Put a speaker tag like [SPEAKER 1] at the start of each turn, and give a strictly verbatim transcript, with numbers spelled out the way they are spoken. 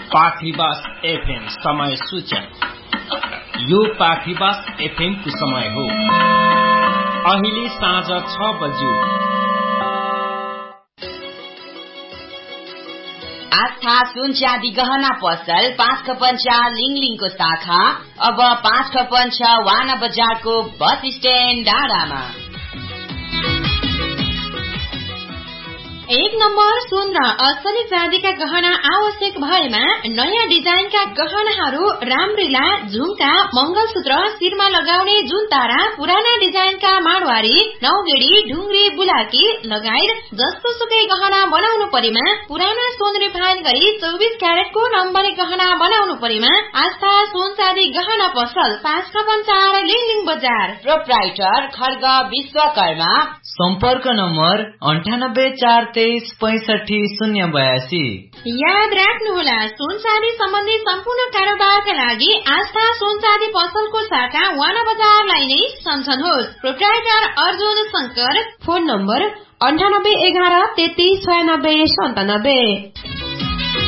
[SPEAKER 1] पाखरीबास FM समय सूचना। यो पाखरीबास एफएम को समय हो। अहिले साँझ छ बज्यो।
[SPEAKER 2] आस्था सुन चाँदी गहना पसल पाँच खपन्चा लिङलिङको शाखा अब पाँच खपन्चा वाना बजारको बस स्ट्यान्ड डाँडामा।
[SPEAKER 3] एक नम्बर सुन र असली चाँदीका गहना आवश्यक भएमा नयाँ डिजाइनका गहनाहरू रामरीला, झुम्का, मंगलसूत्र, शिरमा लगाउने जुनतारा, पुराना डिजाइनका माडवारी, नौगेडी, ढुङ्ग्री, बुलाकी लगायत जस्तो सुकै गहना बनाउनु परेमा पुराना सोन रिफाइन गरी चौबीस क्यारेटको नम्बरी गहना बनाउनु परेमा आस्था सुन चाँदी गहना पसल पाँच खपन्चार लिङलिङ बजार।
[SPEAKER 2] प्रोप्राइटर खड्ग विश्वकर्मा।
[SPEAKER 4] सम्पर्क नम्बर अन्ठानब्बे चार तेइस पैंसठी शून्य बयासी।
[SPEAKER 3] याद राख्नुहोला, सुन चाँदी सम्बन्धी सम्पूर्ण कारोबारका लागि आस्था सुन चाँदी पसलको शाखा वाना बजारलाई नै सम्झनुहोस्। Proprietor Arjun Shankar. Phone number अन्ठानब्बे एघार तेत्तीस छयानब्बे सन्तानब्बे।